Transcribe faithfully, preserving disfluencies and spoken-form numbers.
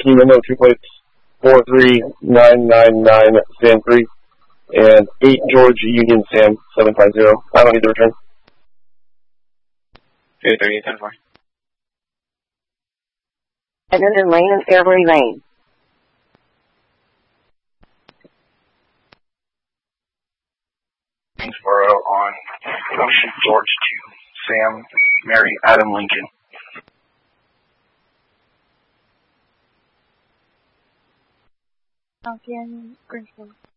Yankee Memo, two plates four three nine nine nine Sam three, and eight George Union Sam seven five zero. I don't need the return. two thirty-eight ten four. Edmonton Lane and Fairbury Lane. Greensboro on Ocean George two, Sam, Mary, Adam, Lincoln. Alfian, Greensboro.